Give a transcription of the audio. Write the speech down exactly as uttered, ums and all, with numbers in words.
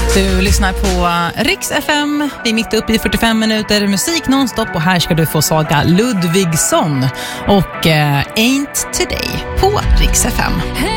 Du lyssnar på Riks F M. Vi är mitt uppe i fyrtiofem minuter musik nonstop och här ska du få Saga Ludvigsson och uh, Ain't Today på Riks F M.